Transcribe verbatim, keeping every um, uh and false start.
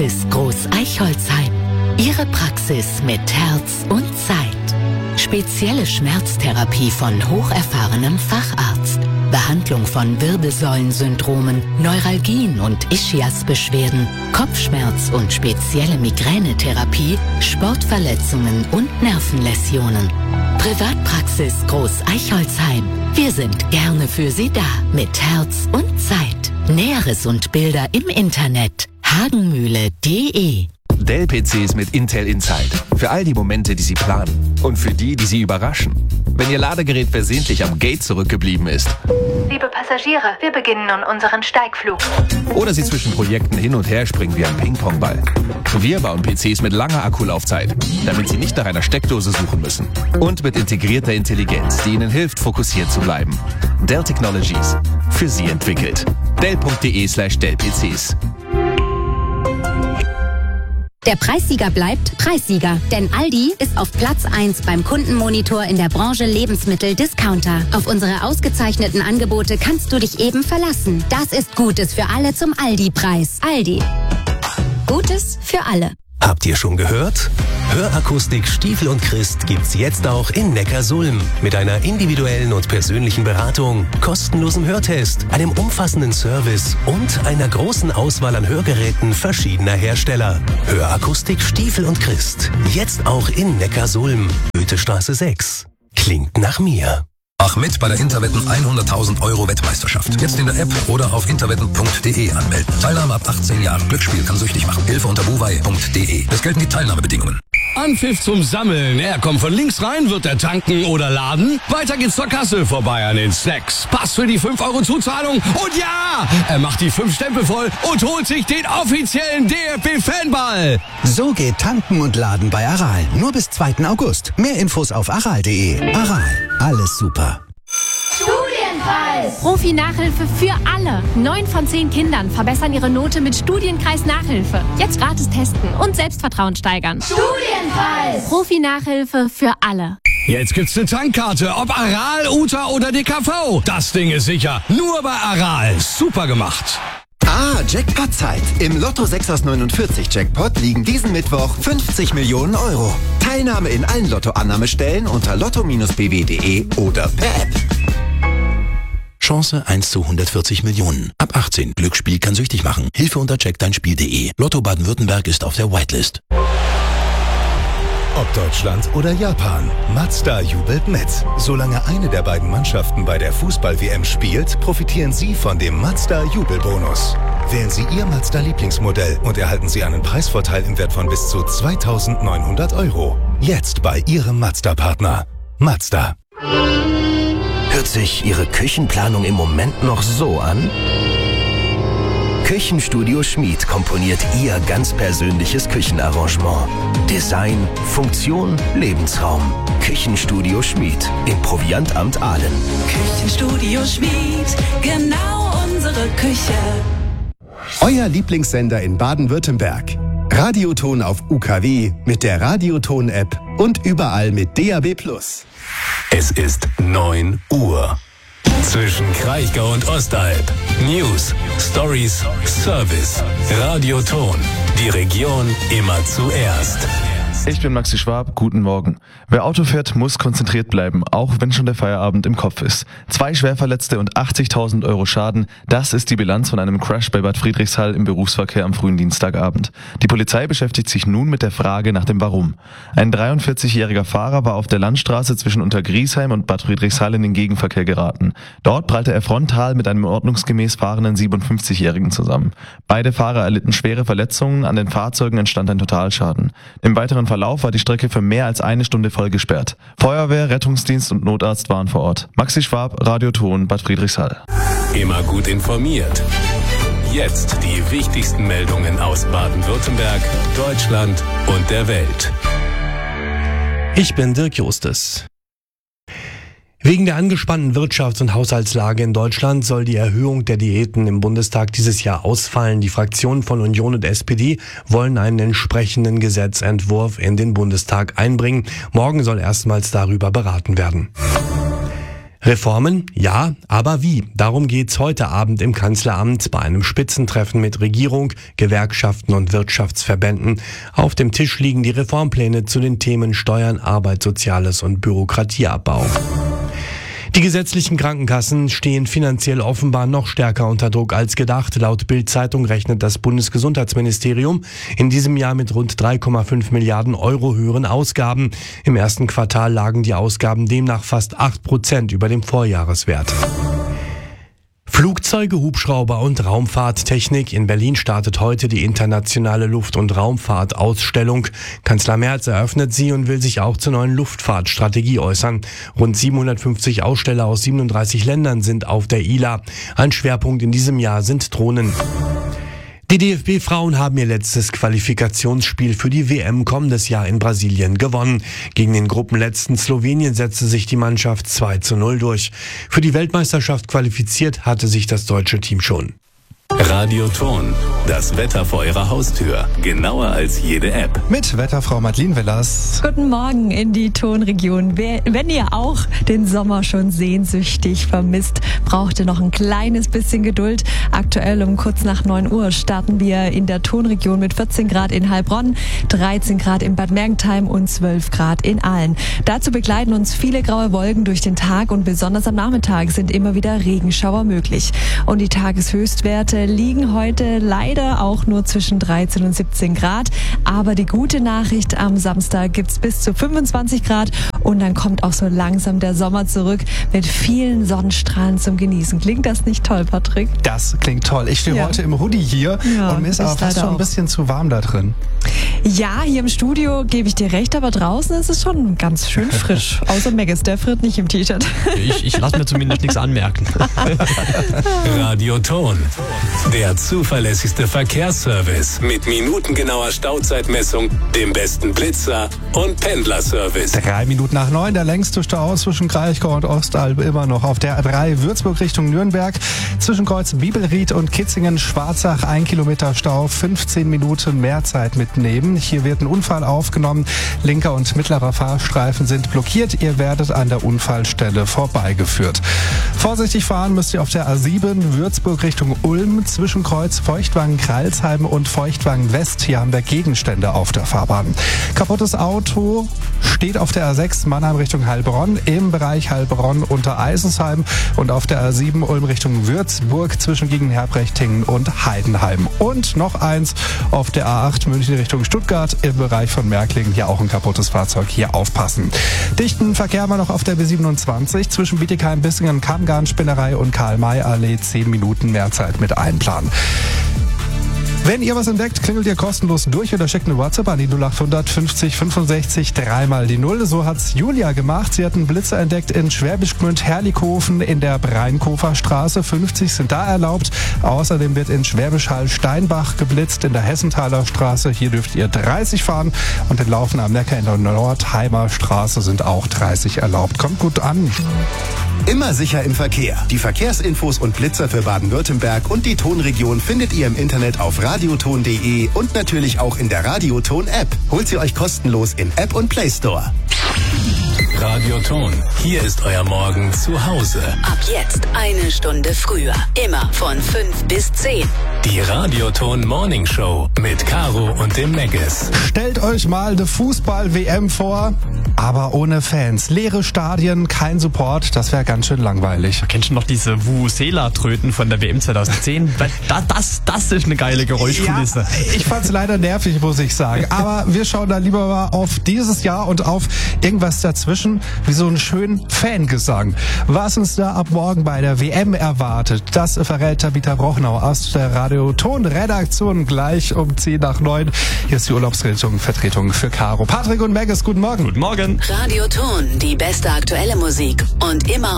Praxis Groß-Eichholzheim. Ihre Praxis mit Herz und Zeit. Spezielle Schmerztherapie von hocherfahrenem Facharzt. Behandlung von Wirbelsäulensyndromen, Neuralgien und Ischiasbeschwerden, Kopfschmerz und spezielle Migränetherapie, Sportverletzungen und Nervenläsionen. Privatpraxis Groß-Eichholzheim. Wir sind gerne für Sie da mit Herz und Zeit. Näheres und Bilder im Internet hagenmühle punkt de. Dell-P Cs mit Intel Inside. Für all die Momente, die Sie planen. Und für die, die Sie überraschen. Wenn Ihr Ladegerät versehentlich am Gate zurückgeblieben ist. Liebe Passagiere, wir beginnen nun unseren Steigflug. Oder Sie zwischen Projekten hin und her springen wie ein Ping-Pong-Ball. Wir bauen P Cs mit langer Akkulaufzeit, damit Sie nicht nach einer Steckdose suchen müssen. Und mit integrierter Intelligenz, die Ihnen hilft, fokussiert zu bleiben. Dell Technologies. Für Sie entwickelt. Dell punkt de slash Dell P Cs. Der Preissieger bleibt Preissieger, denn Aldi ist auf Platz eins beim Kundenmonitor in der Branche Lebensmittel-Discounter. Auf unsere ausgezeichneten Angebote kannst du dich eben verlassen. Das ist Gutes für alle zum Aldi-Preis. Aldi. Gutes für alle. Habt ihr schon gehört? Hörakustik Stiefel und Christ gibt's jetzt auch in Neckarsulm. Mit einer individuellen und persönlichen Beratung, kostenlosem Hörtest, einem umfassenden Service und einer großen Auswahl an Hörgeräten verschiedener Hersteller. Hörakustik Stiefel und Christ. Jetzt auch in Neckarsulm. Goethestraße sechs. Klingt nach mir. Mach mit bei der Interwetten hunderttausend Euro Wettmeisterschaft. Jetzt in der App oder auf interwetten punkt de anmelden. Teilnahme ab achtzehn Jahren. Glücksspiel kann süchtig machen. Hilfe unter buwei punkt de. Es gelten die Teilnahmebedingungen. Anpfiff zum Sammeln. Er kommt von links rein, wird er tanken oder laden. Weiter geht's zur Kasse, vorbei an den Snacks. Pass für die fünf Euro Zuzahlung. Und ja, er macht die fünf Stempel voll und holt sich den offiziellen D F B-Fanball. So geht tanken und laden bei Aral. Nur bis zweiten August. Mehr Infos auf aral punkt de. Aral. Alles super. Studienpreis! Profi-Nachhilfe für alle. Neun von zehn Kindern verbessern ihre Note mit Studienkreis-Nachhilfe. Jetzt gratis testen und Selbstvertrauen steigern. Studienpreis! Profi-Nachhilfe für alle. Jetzt gibt's eine Tankkarte, ob Aral, Uta oder D K V. Das Ding ist sicher. Nur bei Aral. Super gemacht. Ah, Jackpot-Zeit. Im Lotto sechs aus neunundvierzig Jackpot liegen diesen Mittwoch fünfzig Millionen Euro. Teilnahme in allen Lotto-Annahmestellen unter lotto Bindestrich b w punkt de oder per App. Chance eins zu hundertvierzig Millionen. Ab achtzehn. Glücksspiel kann süchtig machen. Hilfe unter check dein Spiel punkt de. Lotto Baden-Württemberg ist auf der Whitelist. Ob Deutschland oder Japan, Mazda jubelt mit. Solange eine der beiden Mannschaften bei der Fußball-W M spielt, profitieren Sie von dem Mazda-Jubelbonus. Wählen Sie Ihr Mazda-Lieblingsmodell und erhalten Sie einen Preisvorteil im Wert von bis zu zweitausendneunhundert Euro. Jetzt bei Ihrem Mazda-Partner. Mazda. Hört sich Ihre Küchenplanung im Moment noch so an? Küchenstudio Schmid komponiert Ihr ganz persönliches Küchenarrangement. Design, Funktion, Lebensraum. Küchenstudio Schmid im Proviantamt Aalen. Küchenstudio Schmid, genau unsere Küche. Euer Lieblingssender in Baden-Württemberg. Radioton auf U K W mit der Radioton-App und überall mit D A B plus. Es ist neun Uhr. Zwischen Kraichgau und Ostalb. News, Stories, Service. Radioton. Die Region immer zuerst. Ich bin Maxi Schwab, guten Morgen. Wer Auto fährt, muss konzentriert bleiben, auch wenn schon der Feierabend im Kopf ist. Zwei Schwerverletzte und achtzigtausend Euro Schaden, das ist die Bilanz von einem Crash bei Bad Friedrichshall im Berufsverkehr am frühen Dienstagabend. Die Polizei beschäftigt sich nun mit der Frage nach dem Warum. Ein dreiundvierzigjähriger Fahrer war auf der Landstraße zwischen Untergriesheim und Bad Friedrichshall in den Gegenverkehr geraten. Dort prallte er frontal mit einem ordnungsgemäß fahrenden siebenundfünfzigjährigen zusammen. Beide Fahrer erlitten schwere Verletzungen, an den Fahrzeugen entstand ein Totalschaden. Im weiteren Verlauf war die Strecke für mehr als eine Stunde voll gesperrt. Feuerwehr, Rettungsdienst und Notarzt waren vor Ort. Maxi Schwab, Radioton, Bad Friedrichshall. Immer gut informiert. Jetzt die wichtigsten Meldungen aus Baden-Württemberg, Deutschland und der Welt. Ich bin Dirk Justes. Wegen der angespannten Wirtschafts- und Haushaltslage in Deutschland soll die Erhöhung der Diäten im Bundestag dieses Jahr ausfallen. Die Fraktionen von Union und S P D wollen einen entsprechenden Gesetzentwurf in den Bundestag einbringen. Morgen soll erstmals darüber beraten werden. Reformen? Ja, aber wie? Darum geht's heute Abend im Kanzleramt bei einem Spitzentreffen mit Regierung, Gewerkschaften und Wirtschaftsverbänden. Auf dem Tisch liegen die Reformpläne zu den Themen Steuern, Arbeit, Soziales und Bürokratieabbau. Die gesetzlichen Krankenkassen stehen finanziell offenbar noch stärker unter Druck als gedacht. Laut Bild-Zeitung rechnet das Bundesgesundheitsministerium in diesem Jahr mit rund drei Komma fünf Milliarden Euro höheren Ausgaben. Im ersten Quartal lagen die Ausgaben demnach fast acht Prozent über dem Vorjahreswert. Flugzeuge, Hubschrauber und Raumfahrttechnik. In Berlin startet heute die internationale Luft- und Raumfahrtausstellung. Kanzler Merz eröffnet sie und will sich auch zur neuen Luftfahrtstrategie äußern. Rund siebenhundertfünfzig Aussteller aus siebenunddreißig Ländern sind auf der I L A. Ein Schwerpunkt in diesem Jahr sind Drohnen. Die D F B-Frauen haben ihr letztes Qualifikationsspiel für die W M kommendes Jahr in Brasilien gewonnen. Gegen den Gruppenletzten Slowenien setzte sich die Mannschaft zwei zu null durch. Für die Weltmeisterschaft qualifiziert hatte sich das deutsche Team schon. Radioton, das Wetter vor Ihrer Haustür. Genauer als jede App. Mit Wetterfrau Madeleine Wellers. Guten Morgen in die Tonregion. Wenn ihr auch den Sommer schon sehnsüchtig vermisst, braucht ihr noch ein kleines bisschen Geduld. Aktuell um kurz nach neun Uhr starten wir in der Tonregion mit vierzehn Grad in Heilbronn, dreizehn Grad in Bad Mergentheim und zwölf Grad in Aalen. Dazu begleiten uns viele graue Wolken durch den Tag und besonders am Nachmittag sind immer wieder Regenschauer möglich. Und die Tageshöchstwerte liegen heute leider auch nur zwischen dreizehn und siebzehn Grad. Aber die gute Nachricht, am Samstag gibt's bis zu fünfundzwanzig Grad und dann kommt auch so langsam der Sommer zurück mit vielen Sonnenstrahlen zum Genießen. Klingt das nicht toll, Patrick? Das klingt toll. Ich stehe ja. heute im Hoodie hier ja, und mir ist aber fast schon ein bisschen zu warm da drin. Ja, hier im Studio gebe ich dir recht, aber draußen ist es schon ganz schön frisch. Außer Megas, der friert nicht im T-Shirt. Ich, ich lasse mir zumindest nichts anmerken. Radioton, der zuverlässigste Verkehrsservice mit minutengenauer Stauzeitmessung, dem besten Blitzer und Pendlerservice. Drei Minuten nach neun, der längste Stau zwischen Kraichgau und Ostalb immer noch auf der A drei Würzburg Richtung Nürnberg. Zwischen Kreuz Bibelried und Kitzingen-Schwarzach ein Kilometer Stau, fünfzehn Minuten mehr Zeit mitnehmen. Hier wird ein Unfall aufgenommen. Linker und mittlerer Fahrstreifen sind blockiert. Ihr werdet an der Unfallstelle vorbeigeführt. Vorsichtig fahren müsst ihr auf der A sieben Würzburg Richtung Ulm zwischen Kreuz Feuchtwangen-Kralsheim und Feuchtwangen-West. Hier haben wir Gegenstände auf der Fahrbahn. Kaputtes Auto steht auf der A sechs Mannheim Richtung Heilbronn im Bereich Heilbronn unter Eisensheim und auf der A sieben Ulm Richtung Würzburg zwischen Gegenherbrechting und Heidenheim. Und noch eins auf der A acht München Richtung Stuttgart im Bereich von Märklingen. Hier auch ein kaputtes Fahrzeug. Hier aufpassen. Dichten Verkehr haben wir noch auf der B siebenundzwanzig zwischen Bietigheim, Bissingen, Kammgarn-Spinnerei und Karl-May-Allee. zehn Minuten mehr Zeit mit einplanen. Wenn ihr was entdeckt, klingelt ihr kostenlos durch oder schickt eine WhatsApp an die null acht hundert fünfzig fünfundsechzig dreimal die Null. So hat's Julia gemacht. Sie hat einen Blitzer entdeckt in Schwäbisch Gmünd, Herlikhofen in der Breinkofer Straße. fünfzig sind da erlaubt. Außerdem wird in Schwäbisch Hall Steinbach geblitzt in der Hessenthaler Straße. Hier dürft ihr dreißig fahren und in Laufen am Neckar in der Nordheimer Straße sind auch dreißig erlaubt. Kommt gut an. Immer sicher im Verkehr. Die Verkehrsinfos und Blitzer für Baden-Württemberg und die Tonregion findet ihr im Internet auf radioton punkt de und natürlich auch in der Radioton-App. Holt sie euch kostenlos in App und Play Store. Radioton, hier ist euer Morgen zu Hause. Ab jetzt eine Stunde früher. Immer von fünf bis zehn. Die Radioton Morning Show mit Caro und dem Megas. Stellt euch mal eine Fußball-W M vor, aber ohne Fans. Leere Stadien, kein Support, das wäre ganz schön langweilig. Kennst du noch diese Vuvuzela-Tröten von der W M zweitausendzehn? das, das, das ist eine geile Geräuschkulisse. Ja, ich fand's leider nervig, muss ich sagen. Aber wir schauen da lieber mal auf dieses Jahr und auf irgendwas dazwischen, wie so einen schönen Fangesang. Was uns da ab morgen bei der W M erwartet, das verrät Tabitha Brochnau aus der Radioton-Redaktion gleich um zehn nach neun. Hier ist die Urlaubsrettung, Vertretung für Caro. Patrick und Megas, guten Morgen. Guten Morgen. Radioton, die beste aktuelle Musik und immer